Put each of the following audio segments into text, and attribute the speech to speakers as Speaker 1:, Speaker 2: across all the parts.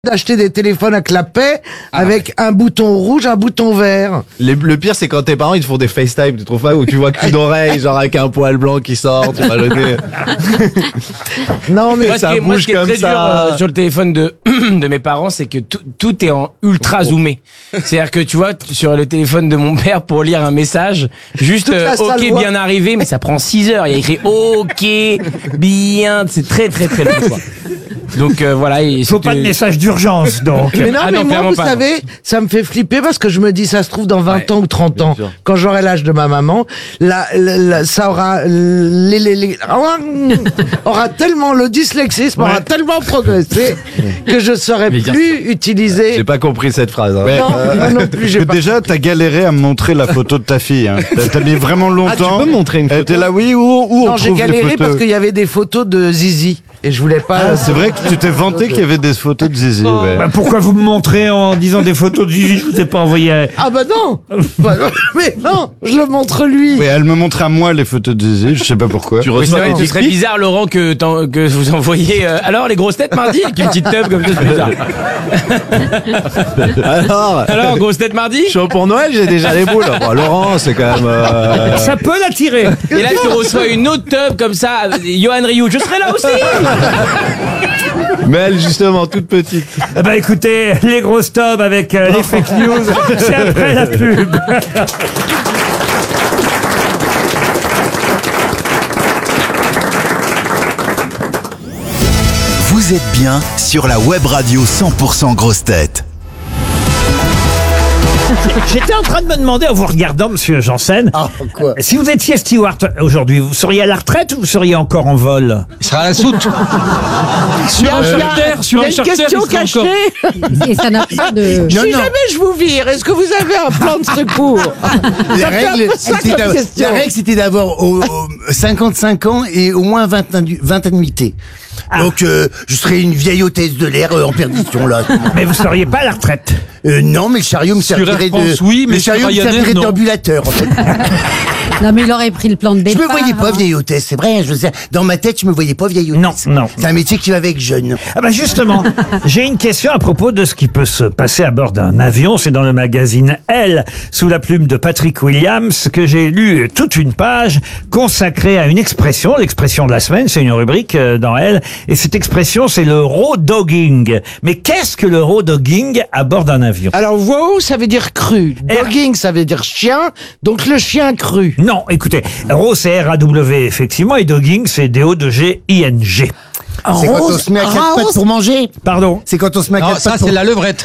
Speaker 1: d'acheter des téléphones à clapet avec un bouton rouge, un bouton vert.
Speaker 2: Le pire, c'est quand tes parents ils te font des FaceTime, tu trouves pas, où tu vois qu'une oreille, genre avec un poil blanc qui sort, tu vas le nez.
Speaker 1: Non, mais
Speaker 2: ça
Speaker 3: Moi,
Speaker 2: bouge
Speaker 3: ce qui est
Speaker 2: comme
Speaker 3: très
Speaker 2: ça.
Speaker 3: dur sur le téléphone de mes parents, c'est que tout est en ultra zoomé. C'est-à-dire que tu vois, sur le téléphone de mon père, pour lire un message, juste
Speaker 1: Toute la salle
Speaker 3: OK,
Speaker 1: voit.
Speaker 3: bien arrivé, mais ça prend 6 heures. Il y a écrit OK, bien, c'est très très très long, quoi. Donc voilà.
Speaker 4: Il faut pas de message d'urgence, donc.
Speaker 1: Mais non,
Speaker 3: Ah
Speaker 1: mais
Speaker 3: non,
Speaker 1: moi,
Speaker 3: clairement
Speaker 1: vous
Speaker 3: pas,
Speaker 1: savez, ça me fait flipper parce que je me dis, ça se trouve dans 20 ans ou 30 ans,
Speaker 2: sûr.
Speaker 1: quand j'aurai l'âge de ma maman, ça aura, aura tellement, le dyslexisme aura tellement progressé que je saurais plus utiliser.
Speaker 2: J'ai pas compris cette phrase. Hein.
Speaker 1: Non, moi non plus, j'ai pas.
Speaker 5: Déjà, t'as galéré à me montrer la photo de ta fille. Hein. T'as mis vraiment longtemps.
Speaker 2: tu peux me montrer une
Speaker 5: Elle
Speaker 2: photo
Speaker 5: était là, oui, où
Speaker 1: Non,
Speaker 5: on
Speaker 1: j'ai
Speaker 5: trouve les
Speaker 1: galéré
Speaker 5: photos
Speaker 1: parce qu'il y avait des photos de Zizi et je voulais pas.
Speaker 5: Ah, c'est vrai que tu t'es vanté qu'il y avait des photos de Zizi. Ouais.
Speaker 4: Bah, pourquoi vous me montrez en disant des photos de Zizi? Je vous ai pas envoyé.
Speaker 1: Ah bah non. Bah non, mais non, je le montre lui.
Speaker 5: Oui, elle me montrait à moi les photos de Zizi, je sais pas pourquoi.
Speaker 2: Tu
Speaker 3: Oui, c'est
Speaker 2: reçois
Speaker 3: vrai,
Speaker 2: des
Speaker 3: ce
Speaker 2: dick
Speaker 3: serait
Speaker 2: pics
Speaker 3: bizarre, Laurent, que vous envoyez. Alors, les grosses têtes mardi, avec une petite teub comme ça, c'est bizarre. Alors, grosses têtes mardi.
Speaker 2: Chaud pour Noël, j'ai déjà les boules. Bon, Laurent, c'est quand même.
Speaker 4: Ça peut l'attirer.
Speaker 3: Et là, tu reçois une autre teub comme ça, Johan Rioux. Je serai là aussi.
Speaker 2: Mais elle, justement, toute petite.
Speaker 4: Bah écoutez, les grosses tubs avec les fake news, c'est après la pub.
Speaker 6: Vous êtes bien sur la web radio 100% grosses têtes.
Speaker 4: J'étais en train de me demander en vous regardant, monsieur Janssen,
Speaker 1: Quoi?
Speaker 4: si vous étiez steward aujourd'hui, vous seriez à la retraite ou vous seriez encore en vol?
Speaker 7: Il sera à la soute.
Speaker 1: Sur un charter,
Speaker 7: sur un
Speaker 1: une
Speaker 7: charter,
Speaker 1: question
Speaker 7: il sera
Speaker 1: cachée.
Speaker 8: Et ça n'a pas de...
Speaker 1: Si jamais je vous vire, est-ce que vous avez un plan de secours?
Speaker 9: La règle,
Speaker 1: question.
Speaker 9: c'était d'avoir 55 ans et au moins 20 annuités. Donc, je serais une vieille hôtesse de l'air en perdition, là.
Speaker 4: Mais vous seriez pas à la retraite.
Speaker 9: Non, mais le chariot me servirait
Speaker 7: Air France, oui, mais
Speaker 9: le chariot
Speaker 7: sur
Speaker 9: me
Speaker 7: Ryanair,
Speaker 9: servirait
Speaker 7: non.
Speaker 9: d'ambulateur, en fait.
Speaker 8: Non, mais il aurait pris le plan de
Speaker 9: Je
Speaker 8: départ.
Speaker 9: me voyais pas vieille hôtesse, c'est vrai. Dans ma tête, je me voyais pas vieille hôtesse.
Speaker 4: Non.
Speaker 9: C'est un métier qui va avec jeune.
Speaker 4: Ah bah justement, j'ai une question à propos de ce qui peut se passer à bord d'un avion. C'est dans le magazine Elle, sous la plume de Patrick Williams, que j'ai lu toute une page consacrée à une expression, l'expression de la semaine, c'est une rubrique dans Elle, et cette expression, c'est le raw dogging. Mais qu'est-ce que le raw dogging à bord d'un avion?
Speaker 1: Alors, wow, ça veut dire cru. Dogging, ça veut dire chien. Donc, le chien cru.
Speaker 4: Non, écoutez, raw c'est R-A-W, effectivement, et dogging c'est D-O-G-I-N-G.
Speaker 9: C'est quand on se met à quatre pattes pour manger.
Speaker 4: Pardon?
Speaker 9: C'est quand on se met à
Speaker 7: Non,
Speaker 9: quatre
Speaker 7: ça
Speaker 9: pattes
Speaker 7: c'est
Speaker 9: pour...
Speaker 7: la levrette.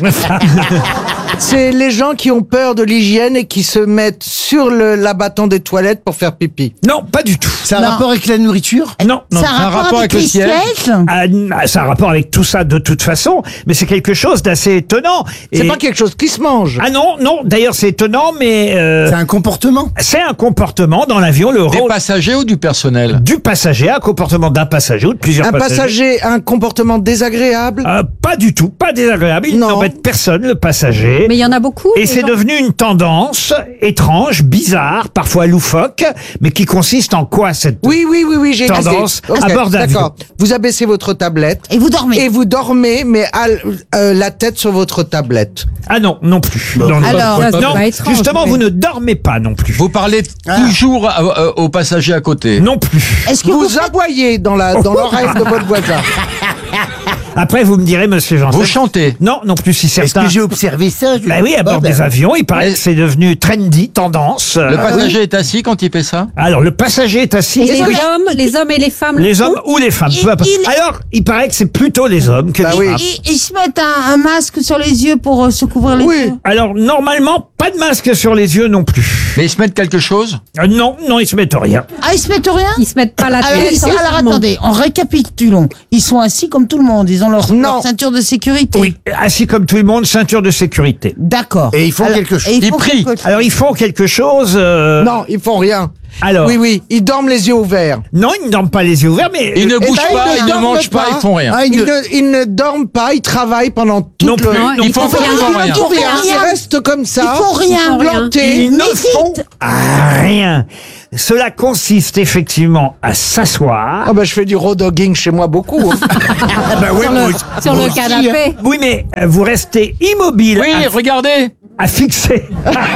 Speaker 1: C'est les gens qui ont peur de l'hygiène et qui se mettent sur l'abattant des toilettes pour faire pipi.
Speaker 4: Non, pas du tout.
Speaker 9: Ça a un rapport avec la nourriture?
Speaker 4: Non, non.
Speaker 7: Ça a un rapport avec le siège.
Speaker 4: Ça a un rapport avec tout ça de toute façon, mais c'est quelque chose d'assez étonnant.
Speaker 1: C'est
Speaker 4: Et-
Speaker 1: pas quelque chose qui se mange.
Speaker 4: Ah non, non, d'ailleurs c'est étonnant, mais
Speaker 9: C'est un comportement.
Speaker 4: c'est un comportement dans l'avion, le
Speaker 7: Des
Speaker 4: rôle
Speaker 7: passagers ou du personnel?
Speaker 4: du passager, un comportement d'un passager ou de plusieurs
Speaker 1: Un passager a un comportement désagréable.
Speaker 4: Pas du tout, pas désagréable, il
Speaker 1: Non.
Speaker 4: n'embête personne, le passager.
Speaker 8: Mais il y en a beaucoup.
Speaker 4: Et
Speaker 8: des
Speaker 4: c'est
Speaker 8: gens-
Speaker 4: devenu une tendance étrange, bizarre, parfois loufoque, mais qui consiste en quoi cette...
Speaker 1: Oui, j'ai
Speaker 4: Tendance
Speaker 1: Ok,
Speaker 4: à bord d'avion.
Speaker 1: D'accord. Vous abaissez votre tablette.
Speaker 8: Et vous dormez.
Speaker 1: Et vous dormez, mais la tête sur votre tablette.
Speaker 4: Ah non, non plus. Non, non.
Speaker 8: Alors, ça, c'est
Speaker 4: non,
Speaker 8: pas étrange,
Speaker 4: justement,
Speaker 8: mais-
Speaker 4: vous ne dormez pas non plus.
Speaker 7: Vous parlez toujours aux passagers à côté.
Speaker 4: Non plus.
Speaker 8: Est-ce que
Speaker 1: Vous aboyez dans l'oreille de votre voisin.
Speaker 4: Après, vous me direz, monsieur Janssen.
Speaker 7: Vous chantez.
Speaker 4: Non, non plus, si
Speaker 9: Est-ce
Speaker 4: certains...
Speaker 9: que j'ai observé ça?
Speaker 4: Bah oui, à bord des avions, il paraît que c'est devenu trendy, tendance.
Speaker 7: Le passager est assis quand il fait ça?
Speaker 4: Alors, le passager est assis.
Speaker 8: Et les hommes et les femmes.
Speaker 4: Les hommes ou les femmes. peu importe. Alors, il paraît que c'est plutôt les hommes que
Speaker 1: Bah
Speaker 4: les
Speaker 1: oui.
Speaker 4: femmes.
Speaker 10: Ils se mettent un masque sur les yeux pour se couvrir les
Speaker 1: Oui.
Speaker 10: yeux.
Speaker 4: Alors, normalement, pas de masque sur les yeux non plus.
Speaker 7: Mais ils se mettent quelque chose?
Speaker 4: Non, non, ils se mettent rien.
Speaker 10: Ah, ils se mettent rien?
Speaker 8: Ils se mettent pas la
Speaker 10: Alors,
Speaker 8: tête.
Speaker 10: alors, attendez, en récapitulons. Ils sont assis comme tout le monde. Ils ont leur ceinture de sécurité.
Speaker 4: Oui, assis comme tout le monde, ceinture de sécurité.
Speaker 10: D'accord.
Speaker 9: Et ils font quelque chose.
Speaker 10: Et
Speaker 7: Ils
Speaker 10: font
Speaker 7: prient.
Speaker 10: quelque chose.
Speaker 4: Alors, ils font quelque chose...
Speaker 1: Non, ils font rien.
Speaker 4: Alors,
Speaker 1: Oui, ils dorment les yeux ouverts.
Speaker 4: non, ils ne dorment pas les yeux ouverts, mais...
Speaker 7: Ils ne bougent
Speaker 1: ben,
Speaker 7: pas,
Speaker 1: ils
Speaker 7: ils
Speaker 1: ne
Speaker 7: ne
Speaker 1: dorment
Speaker 7: mangent pas,
Speaker 1: pas.
Speaker 7: ils font rien.
Speaker 9: Ah,
Speaker 1: Ils ne dorment pas, ils travaillent pendant tout
Speaker 4: Non
Speaker 1: le...
Speaker 4: plus,
Speaker 8: Non,
Speaker 4: non
Speaker 8: ils
Speaker 4: plus.
Speaker 8: font rien.
Speaker 7: rien.
Speaker 1: Ils font rien,
Speaker 10: Ils font
Speaker 1: ils
Speaker 10: rien.
Speaker 1: restent comme ça.
Speaker 10: Ils font rien.
Speaker 1: plantés.
Speaker 4: Ils ne font rien. Cela consiste effectivement à s'asseoir.
Speaker 1: Ah bah je fais du road dogging chez moi beaucoup. Hein.
Speaker 9: Bah ouais,
Speaker 8: Sur le canapé.
Speaker 4: Oui, mais vous restez immobile.
Speaker 7: Oui, regardez.
Speaker 4: À fixer.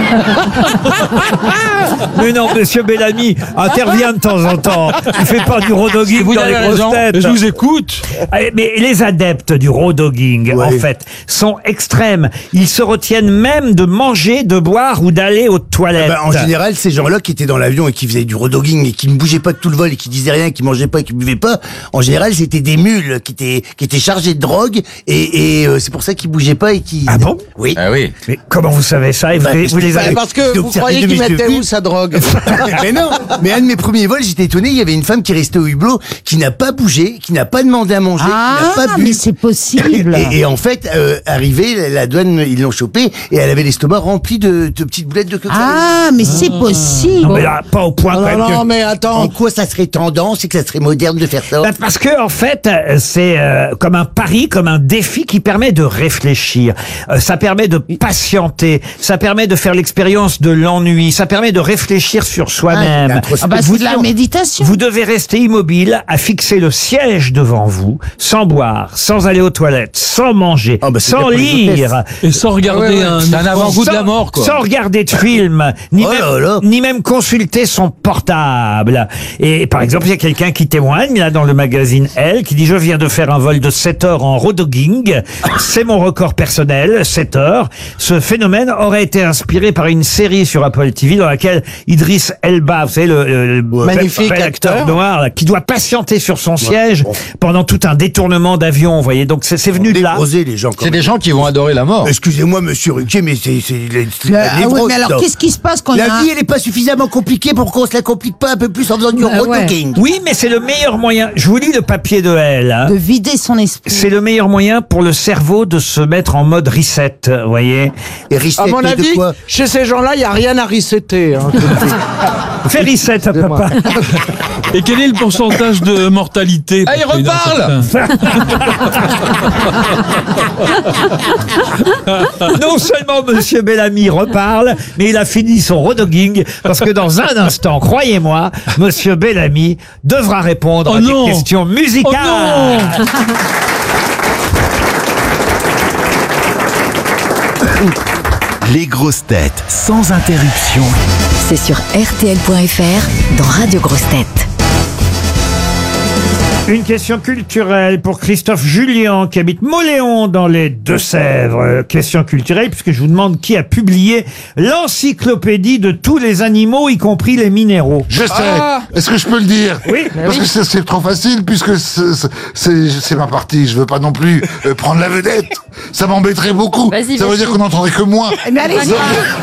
Speaker 4: Mais non, monsieur Bellamy, intervient de temps en temps. Il fait pas du road dogging
Speaker 7: Vous
Speaker 4: dans les
Speaker 7: avez
Speaker 4: grosses
Speaker 7: raison.
Speaker 4: têtes.
Speaker 7: Je vous écoute.
Speaker 4: Mais les adeptes du road dogging,
Speaker 9: Ouais.
Speaker 4: en fait, sont extrêmes. Ils se retiennent même de manger, de boire ou d'aller aux toilettes.
Speaker 9: Bah, en général, ces gens-là qui étaient dans l'avion et qui faisaient du road dogging et qui ne bougeaient pas de tout le vol et qui disaient rien, qui mangeaient pas et qui buvaient pas, en général, c'était des mules qui étaient chargées de drogue et c'est pour ça qu'ils bougeaient pas et qui.
Speaker 4: Ah bon?
Speaker 9: Oui.
Speaker 7: Ah oui.
Speaker 4: Mais comment vous savez ça? Et vous,
Speaker 9: Bah,
Speaker 4: vous les avez...
Speaker 1: Parce que vous croyez qu'il mettait où sa drogue?
Speaker 9: Mais non, mais un de mes premiers vols, j'étais étonné, il y avait une femme qui restait au hublot, qui n'a pas bougé, qui n'a pas demandé à manger, qui n'a pas bu.
Speaker 10: mais c'est possible.
Speaker 9: Et en fait, arrivé, la douane, ils l'ont chopée et elle avait l'estomac rempli de petites boulettes de cocaïne.
Speaker 10: Ah, mais c'est possible.
Speaker 4: Non, mais là, pas au point quand même que...
Speaker 1: Non, mais attends.
Speaker 9: En quoi ça serait tendance et que ça serait moderne de faire ça?
Speaker 4: Bah, parce que en fait, c'est comme un pari, comme un défi qui permet de réfléchir. Ça permet de patienter. Ça permet de faire l'expérience de l'ennui. Ça permet de réfléchir sur soi-même.
Speaker 10: Ah bah, c'est de la méditation.
Speaker 4: Vous devez rester immobile, à fixer le siège devant vous, sans boire, sans aller aux toilettes, sans manger,
Speaker 9: Ah bah, c'est
Speaker 4: sans
Speaker 9: bien pour les
Speaker 4: lire,
Speaker 7: Et sans regarder un avant-goût de la mort, quoi.
Speaker 4: sans regarder de film, ni,
Speaker 9: Oh
Speaker 4: même,
Speaker 9: là là.
Speaker 4: ni même consulter son portable. Et par exemple, il y a quelqu'un qui témoigne là dans le magazine Elle, qui dit: je viens de faire un vol de 7 heures en road dogging. C'est mon record personnel, 7 heures. Ce phénomène aurait été inspiré par une série sur Apple TV dans laquelle Idriss Elba, vous savez, le
Speaker 1: Magnifique
Speaker 4: bel
Speaker 1: acteur.
Speaker 4: noir, là, qui doit patienter sur son siège pendant tout un détournement d'avion, vous voyez. Donc c'est venu de là.
Speaker 9: Névrosés, les gens. quand
Speaker 7: C'est
Speaker 9: même.
Speaker 7: des gens qui vont adorer la mort.
Speaker 9: Excusez-moi, monsieur Ruquier, mais c'est
Speaker 10: Ah ouais,
Speaker 9: névrose,
Speaker 10: mais alors,
Speaker 9: ça.
Speaker 10: qu'est-ce qui se passe quand il y a
Speaker 9: La
Speaker 10: un...
Speaker 9: vie, elle est pas suffisamment compliquée pour qu'on se la complique pas un peu plus en faisant du
Speaker 8: Ah
Speaker 9: road
Speaker 8: ouais.
Speaker 9: dogging.
Speaker 4: Oui, mais c'est le meilleur moyen. Je vous lis le papier de Elle. Hein.
Speaker 10: de vider son esprit.
Speaker 4: C'est le meilleur moyen pour le cerveau de se mettre en mode reset, vous voyez.
Speaker 9: Et
Speaker 1: À
Speaker 9: reset
Speaker 1: mon
Speaker 9: de
Speaker 1: avis,
Speaker 9: quoi?
Speaker 1: chez ces gens-là, il n'y a rien à resetter. Hein.
Speaker 4: Fais reset à papa.
Speaker 11: Et quel est le pourcentage de mortalité?
Speaker 7: Ah, il reparle
Speaker 4: Non seulement Monsieur Bellamy reparle, mais il a fini son redogging parce que dans un instant, croyez-moi, Monsieur Bellamy devra répondre
Speaker 11: Oh
Speaker 4: à
Speaker 11: non.
Speaker 4: des questions musicales.
Speaker 11: Oh non.
Speaker 6: Les grosses têtes sans interruption.
Speaker 12: C'est sur RTL.fr dans Radio Grosses Têtes.
Speaker 4: Une question culturelle pour Christophe Julien qui habite Mauléon dans les Deux-Sèvres. Question culturelle puisque je vous demande qui a publié l'encyclopédie de tous les animaux, y compris les minéraux.
Speaker 13: Je sais. Est-ce que je peux le dire?
Speaker 4: Oui.
Speaker 13: Parce que c'est trop facile puisque c'est ma partie. Je veux pas non plus prendre la vedette. Ça m'embêterait beaucoup.
Speaker 8: Vas-y,
Speaker 13: Ça veut
Speaker 8: vas-y.
Speaker 13: dire qu'on n'entendrait que moi.
Speaker 10: Mais allez-y.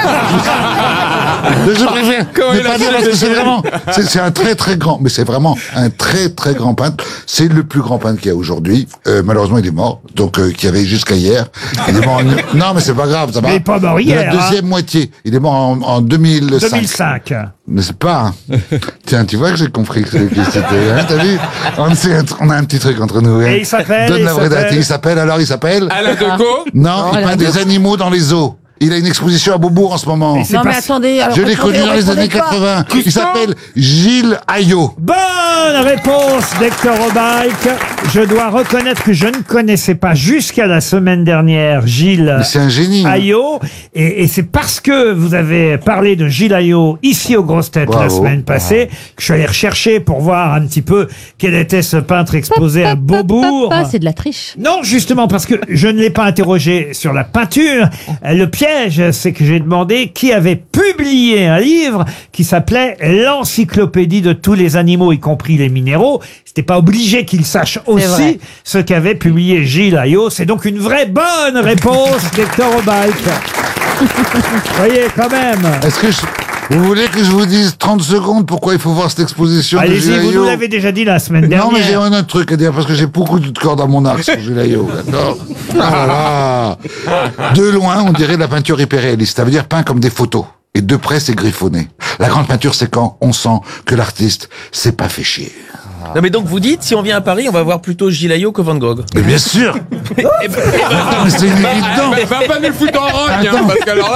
Speaker 13: Je préfère ne pas dire parce que c'est vraiment, c'est un très très grand, mais c'est vraiment un très très grand peintre. C'est le plus grand peintre qu'il y a aujourd'hui. Malheureusement, il est mort. Donc, qu'il y avait jusqu'à hier. Il est mort non, mais c'est pas grave, ça va.
Speaker 4: Il est pas mort hier,
Speaker 13: La deuxième moitié. Il est mort en 2005.
Speaker 4: 2005.
Speaker 13: Mais c'est pas. Tiens, tu vois que j'ai compris que c'était. Hein, t'as vu? On a un petit truc entre nous. Hein.
Speaker 4: Et il s'appelle,
Speaker 13: Donne
Speaker 4: il
Speaker 13: la vraie date.
Speaker 4: s'appelle
Speaker 13: Il s'appelle alors. Il s'appelle.
Speaker 7: Alain Decaux.
Speaker 13: Non, il peint des animaux dans les zoos. Il a une exposition à Beaubourg en ce moment.
Speaker 10: Non, mais attendez. alors,
Speaker 13: Je l'ai connu dans les années 80. Il s'appelle Gilles Ayot.
Speaker 4: Bonne réponse d'Hector Obaïk. Je dois reconnaître que je ne connaissais pas jusqu'à la semaine dernière Gilles
Speaker 13: Mais c'est un génie.
Speaker 4: Ayot. Et c'est parce que vous avez parlé de Gilles Ayot ici aux Grosses Têtes la
Speaker 13: Bravo.
Speaker 4: semaine passée que je suis allé rechercher pour voir un petit peu quel était ce peintre exposé à Beaubourg.
Speaker 8: C'est de la triche.
Speaker 4: Non, justement, parce que je ne l'ai pas interrogé sur la peinture. Le piège, c'est que j'ai demandé qui avait publié un livre qui s'appelait l'encyclopédie de tous les animaux, y compris les minéraux. C'était pas obligé qu'il sache aussi
Speaker 8: vrai.
Speaker 4: ce qu'avait publié Gilles Ayot. C'est donc une vraie bonne réponse d'Hector Obaïk. Vous voyez, quand même.
Speaker 13: Est-ce que vous voulez que je vous dise 30 secondes pourquoi il faut voir cette exposition de
Speaker 4: Allez-y,
Speaker 13: Gilles
Speaker 4: vous
Speaker 13: Ayot?
Speaker 4: nous l'avez déjà dit la semaine dernière.
Speaker 13: Non, mais j'ai un autre truc à dire parce que j'ai beaucoup de cordes à mon arc sur Gilles Ayot, d'accord? Ah là. De loin, on dirait de la peinture hyperréaliste. Ça veut dire peint comme des photos. Et de près, c'est griffonné. La grande peinture, c'est quand on sent que l'artiste s'est pas fait chier.
Speaker 14: Non mais donc vous dites, si on vient à Paris, on va voir plutôt Gilles que Van Gogh.
Speaker 13: Mais bien sûr. Attends, mais c'est une évidence.
Speaker 7: Mais va pas nous le foutre en rock, hein, parce qu'alors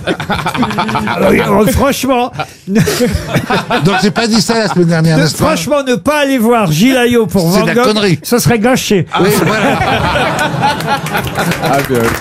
Speaker 7: là...
Speaker 4: Franchement,
Speaker 13: Donc j'ai pas dit ça la semaine dernière, n'est-ce pas?
Speaker 4: franchement, ne pas aller voir Gilles Ayot pour
Speaker 13: C'est
Speaker 4: Van
Speaker 13: de la
Speaker 4: Gogh,
Speaker 13: connerie.
Speaker 4: ce serait gâché.
Speaker 13: Oui, voilà.
Speaker 7: Ah, bien.